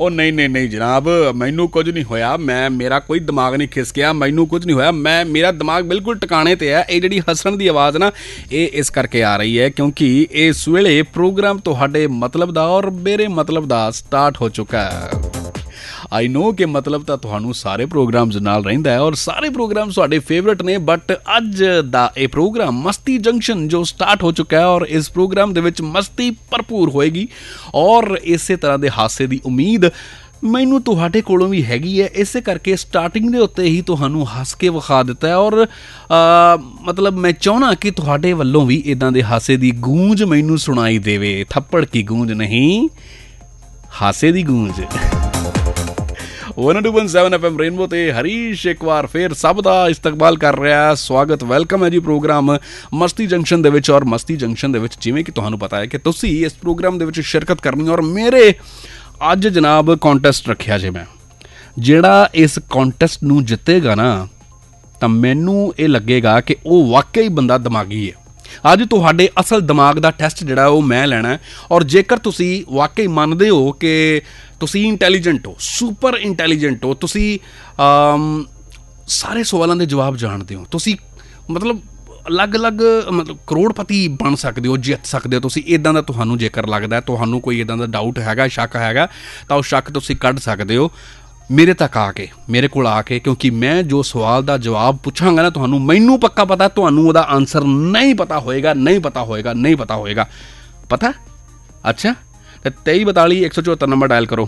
ਉਹ ਨਹੀਂ ਜਨਾਬ, ਮੈਨੂੰ ਕੁਝ ਨਹੀਂ ਹੋਇਆ। ਮੇਰਾ ਕੋਈ ਦਿਮਾਗ ਨਹੀਂ ਖਿਸਕਿਆ, ਮੈਨੂੰ ਕੁਝ ਨਹੀਂ ਹੋਇਆ। ਮੇਰਾ ਦਿਮਾਗ ਬਿਲਕੁਲ ਟਿਕਾਣੇ 'ਤੇ ਹੈ। ਇਹ ਜਿਹੜੀ ਹੱਸਣ ਦੀ ਆਵਾਜ਼ ਨਾ, ਇਹ ਇਸ ਕਰਕੇ ਆ ਰਹੀ ਹੈ ਕਿਉਂਕਿ ਇਸ ਵੇਲੇ ਪ੍ਰੋਗਰਾਮ ਤੁਹਾਡੇ ਮਤਲਬ ਦਾ ਔਰ ਮੇਰੇ ਮਤਲਬ ਦਾ ਸਟਾਰਟ ਹੋ ਚੁੱਕਾ ਹੈ। ਆਈ ਨੋ ਕਿ ਮਤਲਬ ਤਾਂ ਤੁਹਾਨੂੰ ਸਾਰੇ ਪ੍ਰੋਗਰਾਮਸ ਨਾਲ ਰਹਿੰਦਾ ਹੈ ਔਰ ਸਾਰੇ ਪ੍ਰੋਗਰਾਮ ਤੁਹਾਡੇ ਫੇਵਰਟ ਨੇ, ਬਟ ਅੱਜ ਦਾ ਇਹ ਪ੍ਰੋਗਰਾਮ ਮਸਤੀ ਜੰਕਸ਼ਨ ਜੋ ਸਟਾਰਟ ਹੋ ਚੁੱਕਾ ਹੈ ਔਰ ਇਸ ਪ੍ਰੋਗਰਾਮ ਦੇ ਵਿੱਚ ਮਸਤੀ ਭਰਪੂਰ ਹੋਏਗੀ ਔਰ ਇਸੇ ਤਰ੍ਹਾਂ ਦੇ ਹਾਸੇ ਦੀ ਉਮੀਦ ਮੈਨੂੰ ਤੁਹਾਡੇ ਕੋਲੋਂ ਵੀ ਹੈਗੀ ਹੈ। ਇਸੇ ਕਰਕੇ ਸਟਾਰਟਿੰਗ ਦੇ ਉੱਤੇ ਹੀ ਤੁਹਾਨੂੰ ਹੱਸ ਕੇ ਵਿਖਾ ਦਿੱਤਾ ਹੈ ਔਰ ਮਤਲਬ ਮੈਂ ਚਾਹੁੰਦਾ ਕਿ ਤੁਹਾਡੇ ਵੱਲੋਂ ਵੀ ਇੱਦਾਂ ਦੇ ਹਾਸੇ ਦੀ ਗੂੰਜ ਮੈਨੂੰ ਸੁਣਾਈ ਦੇਵੇ। ਥੱਪੜ ਕੀ ਗੂੰਜ ਨਹੀਂ, ਹਾਸੇ ਦੀ ਗੂੰਜ। 102.7 FM ਰੇਨਬੋ ਤੇ ਹਰੀਸ਼ ਇੱਕ ਵਾਰ ਫਿਰ ਸਭ ਦਾ ਇਸਤਕਬਾਲ ਕਰ ਰਿਹਾ। ਸਵਾਗਤ, ਵੈਲਕਮ ਹੈ ਜੀ ਪ੍ਰੋਗਰਾਮ ਮਸਤੀ ਜੰਕਸ਼ਨ ਦੇ ਵਿੱਚ। ਔਰ ਮਸਤੀ ਜੰਕਸ਼ਨ ਦੇ ਵਿੱਚ ਜਿਵੇਂ ਕਿ ਤੁਹਾਨੂੰ ਪਤਾ ਹੈ ਕਿ ਤੁਸੀਂ ਇਸ ਪ੍ਰੋਗਰਾਮ ਦੇ ਵਿੱਚ ਸ਼ਿਰਕਤ ਕਰਨੀ ਔਰ ਮੇਰੇ ਅੱਜ ਜਨਾਬ ਕੋਂਟੈਸਟ ਰੱਖਿਆ ਜੇ ਮੈਂ, ਜਿਹੜਾ ਇਸ ਕੋਂਟੈਸਟ ਨੂੰ ਜਿੱਤੇਗਾ ਨਾ ਤਾਂ ਮੈਨੂੰ ਇਹ ਲੱਗੇਗਾ ਕਿ ਉਹ ਵਾਕਈ ਬੰਦਾ ਦਿਮਾਗੀ ਹੈ। ਅੱਜ ਤੁਹਾਡੇ ਅਸਲ ਦਿਮਾਗ ਦਾ ਟੈਸਟ ਜਿਹੜਾ ਉਹ ਮੈਂ ਲੈਣਾ ਔਰ ਜੇਕਰ ਤੁਸੀਂ ਵਾਕਈ ਮੰਨਦੇ ਹੋ ਕਿ ਤੁਸੀਂ ਇੰਟੈਲੀਜੈਂਟ ਹੋ, ਸੁਪਰ ਇੰਟੈਲੀਜੈਂਟ ਹੋ, ਤੁਸੀਂ ਸਾਰੇ ਸਵਾਲਾਂ ਦੇ ਜਵਾਬ ਜਾਣਦੇ ਹੋ, ਤੁਸੀਂ ਮਤਲਬ ਅਲੱਗ-ਅਲੱਗ ਮਤਲਬ ਕਰੋੜਪਤੀ ਬਣ ਸਕਦੇ ਹੋ, ਜਿੱਤ ਸਕਦੇ ਹੋ ਤੁਸੀਂ, ਇੱਦਾਂ ਦਾ ਤੁਹਾਨੂੰ ਜੇਕਰ ਲੱਗਦਾ, ਤੁਹਾਨੂੰ ਕੋਈ ਇੱਦਾਂ ਦਾ ਡਾਊਟ ਹੈਗਾ, ਸ਼ੱਕ ਹੈਗਾ, ਤਾਂ ਉਹ ਸ਼ੱਕ ਤੁਸੀਂ ਕੱਢ ਸਕਦੇ ਹੋ ਮੇਰੇ ਤੱਕ ਆ ਕੇ, ਮੇਰੇ ਕੋਲ ਆ ਕੇ, ਕਿਉਂਕਿ ਮੈਂ ਜੋ ਸਵਾਲ ਦਾ ਜਵਾਬ ਪੁੱਛਾਂਗਾ ਨਾ ਤੁਹਾਨੂੰ, ਮੈਨੂੰ ਪੱਕਾ ਪਤਾ ਤੁਹਾਨੂੰ ਉਹਦਾ ਆਨਸਰ ਨਹੀਂ ਪਤਾ ਹੋਏਗਾ। ਪਤਾ? ਅੱਛਾ, ਤੇ 2342 174 ਨੰਬਰ ਡਾਇਲ ਕਰੋ।